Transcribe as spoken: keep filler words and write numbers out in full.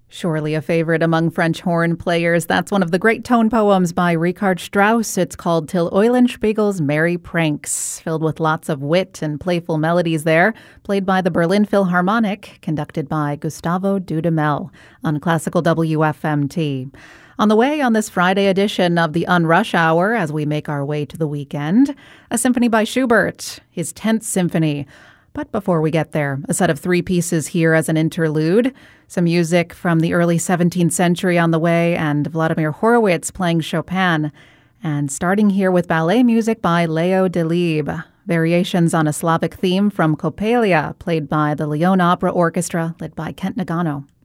Surely a favorite among French horn players, that's one of the great tone poems by Richard Strauss. It's called Till Eulenspiegel's Merry Pranks, filled with lots of wit and playful melodies there, played by the Berlin Philharmonic, conducted by Gustavo Dudamel on Classical W F M T. On the way on this Friday edition of the Unrush Hour, as we make our way to the weekend, a symphony by Schubert, his tenth Symphony. But before we get there, a set of three pieces here as an interlude, some music from the early seventeenth century on the way, and Vladimir Horowitz playing Chopin, and starting here with ballet music by Leo Delibes, variations on a Slavic theme from Coppelia, played by the Lyon Opera Orchestra, led by Kent Nagano.